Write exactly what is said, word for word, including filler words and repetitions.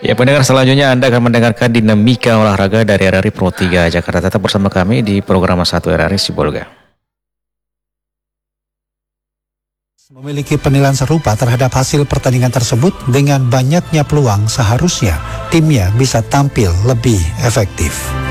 Ya, pendengar selanjutnya Anda akan mendengarkan dinamika olahraga dari R R I Pro tiga Jakarta. Tetap bersama kami di program satu R R I Sibolga. Memiliki penilaian serupa terhadap hasil pertandingan tersebut, dengan banyaknya peluang seharusnya timnya bisa tampil lebih efektif.